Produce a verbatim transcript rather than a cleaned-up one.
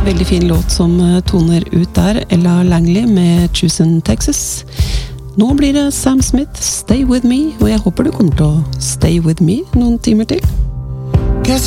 veldig fin låt som toner ut der, Ella Langley med Choosing Texas. Nå blir det Sam Smith, Stay With Me, og jeg håper du kommer til å stay with me noen timer til.